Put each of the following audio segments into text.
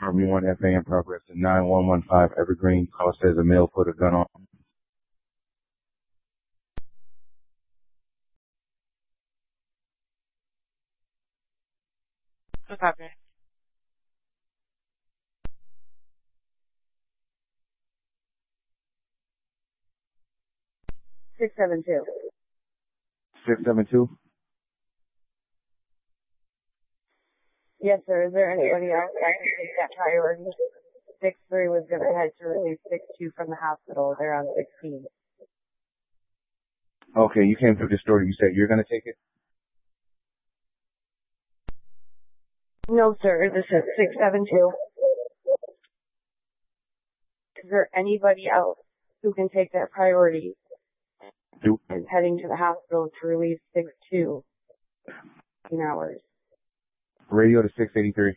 RB1 FA in progress to 9115 Evergreen. Call says a male put a gun on. What's happening? Six 672. 672? Yes, sir. Is there anybody else that can take that priority? 6-3 was going to head to release 6-2 from the hospital. They're on 16. Okay, you came through the store. You said you're going to take it? No, sir. This is 672. Is there anybody else who can take that priority? And heading to the hospital to release 6-2 in hours. Radio to 683.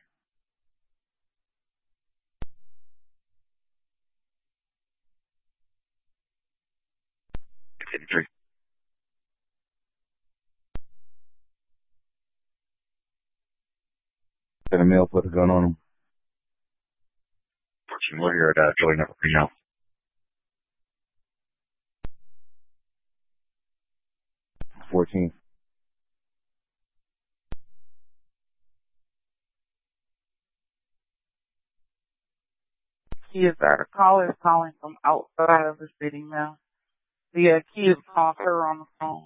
Then a male put a gun on him. We're here at Joey Number 3 now. 14. Kids are callers calling from outside of the city now. The kids called her on the phone.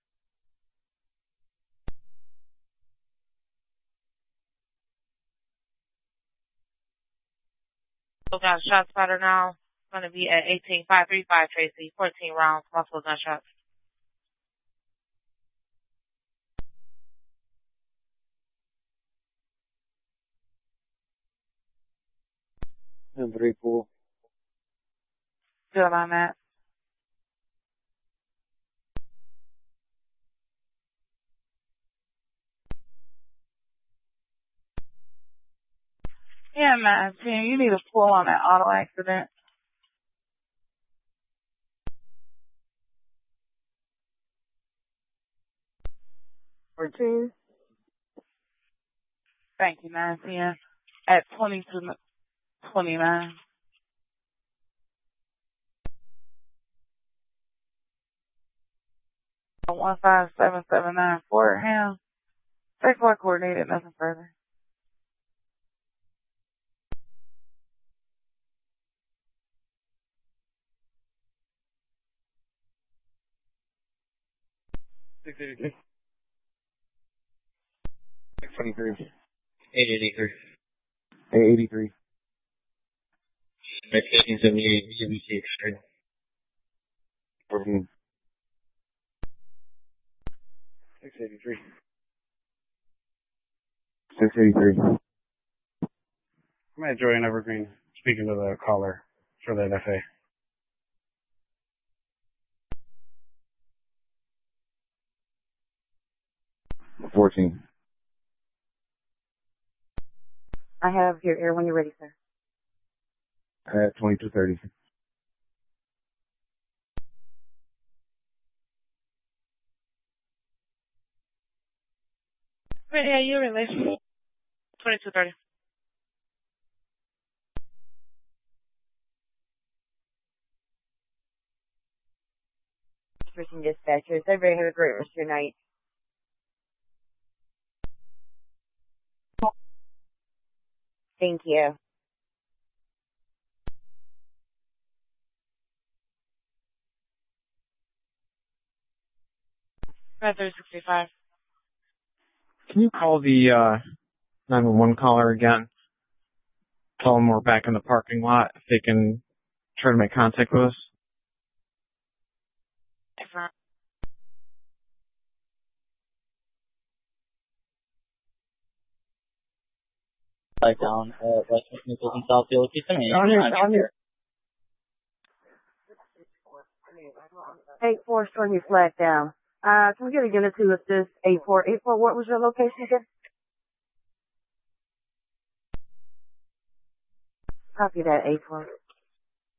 So got shot spotter now. It's going to be at 18535 Tracy. 14 rounds, multiple gunshots. And 3-4. Good on that. Yeah, man. Tim, you need to pull on that auto accident. Thank you, 910. At 22:29. A 15779 Fort Ham. Take what coordinated, nothing further. $683. $623. 883. 883. 1578 UBC Extreme. 14. 683. 683. I'm at Joey and Evergreen, speaking to the caller for that FA. $14. I have your ear when you're ready, sir. At 2230. Yeah, you're in this. 2230. Switching dispatchers. Everybody have a great rest of your night. Thank you. 365. Can you call the 911 caller again? Tell them we're back in the parking lot if they can try to make contact with us. Right down at West Nichols and Southfield. On here. 8-4, showing your flag down. Can we get a unit to assist 8-4? 8-4, what was your location again? Copy that, 8-4.